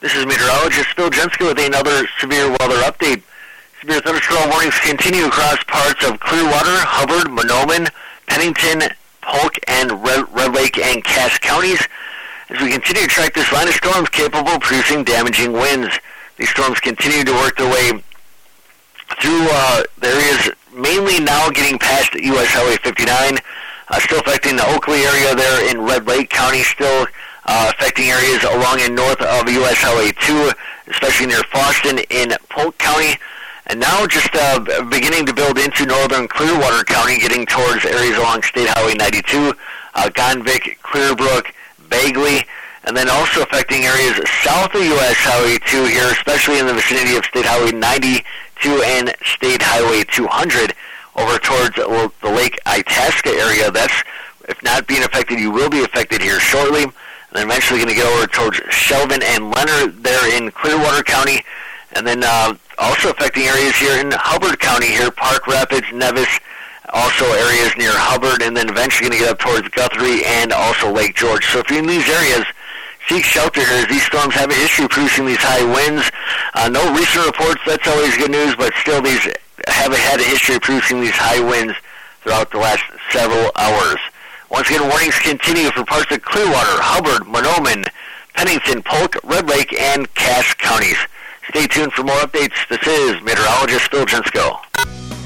This is meteorologist Phil Jenska with another severe weather update. Severe thunderstorm warnings continue across parts of Clearwater, Hubbard, Mahnomen, Pennington, Polk, and Red Lake and Cass counties as we continue to track this line of storms capable of producing damaging winds. These storms continue to work their way through the areas, mainly now getting past U.S. Highway 59, still affecting the Oakley area there in Red Lake County, still affecting areas along and north of U.S. Highway 2, especially near Fosston in Polk County, and now just beginning to build into northern Clearwater County, getting towards areas along State Highway 92, Gonvick, Clearbrook, Bagley, and then also affecting areas south of U.S. Highway 2 here, especially in the vicinity of State Highway 92 and State Highway 200 over towards the Lake Itasca area. That's, if not being affected, you will be affected here shortly. And then eventually going to get over towards Shelvin and Leonard there in Clearwater County. And then also affecting areas here in Hubbard County here, Park Rapids, Nevis, also areas near Hubbard, and then eventually going to get up towards Guthrie and also Lake George. So if you're in these areas, seek shelter here as these storms have a history of producing these high winds. No recent reports, that's always good news, but still these have had a history of producing these high winds throughout the last several hours. Once again, warnings continue for parts of Clearwater, Hubbard, Mahnomen, Pennington, Polk, Red Lake, and Cass counties. Stay tuned for more updates. This is meteorologist Phil Jensko.